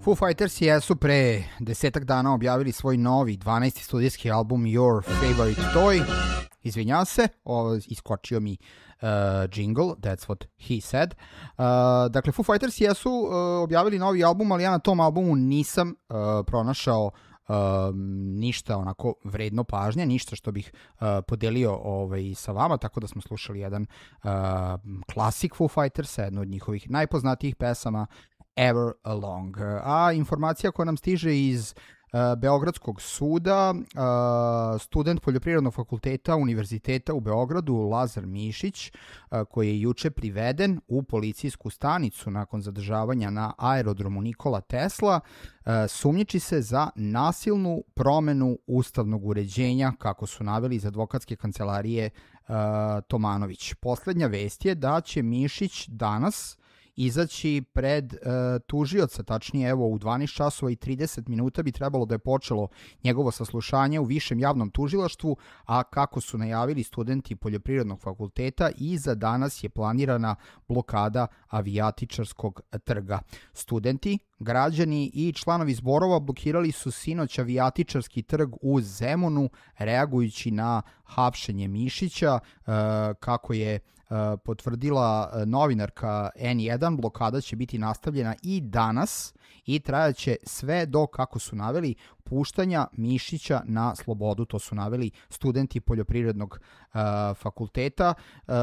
Foo Fighters jesu pre 10 dana objavili svoj novi 12. studijski album Your Favorite Toy. Izvinjavam se, iskočio mi jingle, that's what he said. Dakle, Foo Fighters jesu objavili novi album, ali ja na tom albumu nisam pronašao ništa onako vredno pažnje, ništa što bih podelio sa vama, tako da smo slušali jedan klasik Foo Fightersa, jednu od njihovih najpoznatijih pesama, Ever Along. A informacija koja nam stiže iz Beogradskog suda, student Poljoprivrednog fakulteta Univerziteta u Beogradu, Lazar Mišić, koji je juče priveden u policijsku stanicu nakon zadržavanja na aerodromu Nikola Tesla, sumnjiči se za nasilnu promenu ustavnog uređenja, kako su naveli iz advokatske kancelarije Tomanović. Poslednja vest je da će Mišić danas izaći pred tužioca, tačnije evo u 12 časova i 30 minuta bi trebalo da je počelo njegovo saslušanje u Višem javnom tužilaštvu, a kako su najavili studenti Poljoprivrednog fakulteta, i za danas je planirana blokada Avijatičarskog trga. Studenti, građani i članovi zborova blokirali su sinoć Avijatičarski trg u Zemunu, reagujući na hapšenje Mišića. Kako je potvrdila novinarka N1, blokada će biti nastavljena i danas i trajaće sve do, kako su naveli, puštanja Mišića na slobodu. To su naveli studenti Poljoprivrednog fakulteta.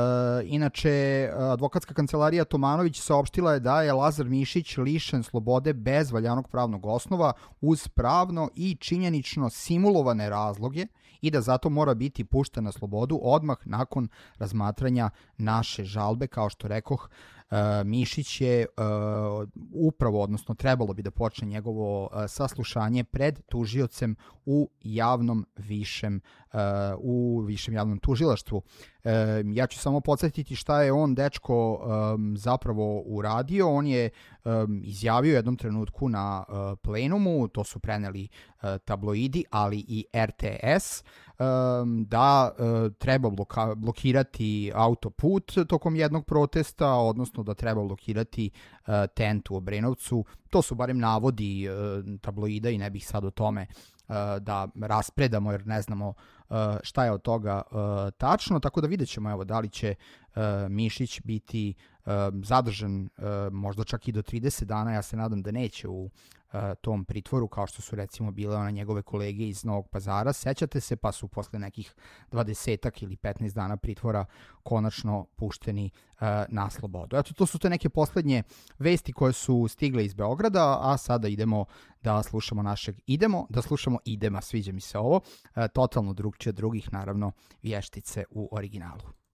Inače, advokatska kancelarija Tomanović saopštila je da je Lazar Mišić lišen slobode bez valjanog pravnog osnova uz pravno i činjenično simulovane razloge i da zato mora biti pušten na slobodu odmah nakon razmatranja naše žalbe. Kao što rekoh, Mišić je upravo, odnosno trebalo bi da počne njegovo saslušanje pred tužiocem u višem javnom tužilaštvu. Ja ću samo podsjetiti šta je on, dečko, zapravo uradio. On je izjavio u jednom trenutku na plenumu, to su preneli tabloidi, ali i RTS, da treba blokirati autoput tokom jednog protesta, odnosno da treba blokirati tent u Obrenovcu. To su barem navodi tabloida i ne bih sad o tome da raspredamo, jer ne znamo šta je od toga tačno, tako da vidjet ćemo da li će Mišić biti zadržan možda čak i do 30 dana. Ja se nadam da neće u tom pritvoru, kao što su recimo bile njegove kolege iz Novog Pazara, sećate se, pa su posle nekih 20 ili 15 dana pritvora konačno pušteni na slobodu. Eto, to su te neke poslednje vesti koje su stigle iz Beograda, a sada idemo da slušamo Idema, sviđa mi se ovo, totalno drugčije od drugih, naravno, Vještice u originalu.